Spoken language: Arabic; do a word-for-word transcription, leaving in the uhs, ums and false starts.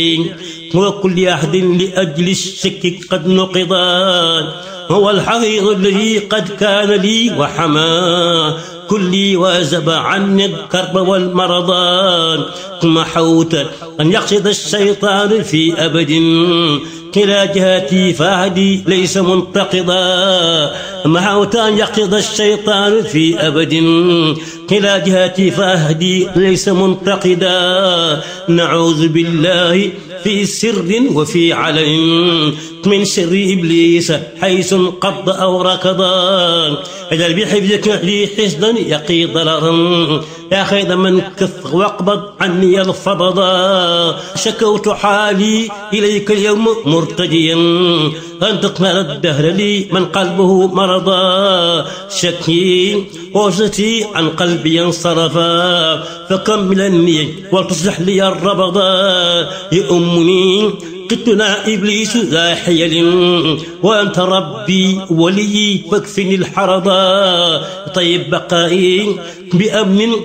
وكل أحد لأجل الشك قد نقضان هو الحفيظ الذي قد كان لي وحمى كلي وأزب عني الكرب والمرضان ثم حوت أن يقصد الشيطان في أبد كلا جهتي فهدي ليس منتقضا محوت أن يقصد الشيطان في أبد كلا جهتي فهدي ليس منتقدا نعوذ بالله في سر وفي علن من شر إبليس حيث انقض أو ركضا اجعل بحفظك لي حسنا يقي ضررا يا خير من كف واقبض عني الفضضا شكوت حالي إليك اليوم مرتجيا أن تقمر الدهر لي من قلبه مرضا شكي وجدتي عن قلبي انصرفا فكملني وتصلح لي الربضا يا أمي قتنا إبليس ذا حيل وأنت ربي ولي فاكفني الحرضا طيب بقائي بأمن